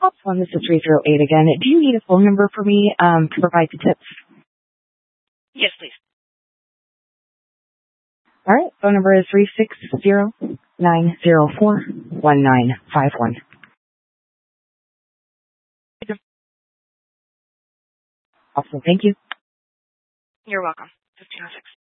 One, this is 308 again. Do you need a phone number for me to provide the tips? Yes, please. All right. Phone number is 360-904-1951. Awesome. Thank you. You're welcome. 1506.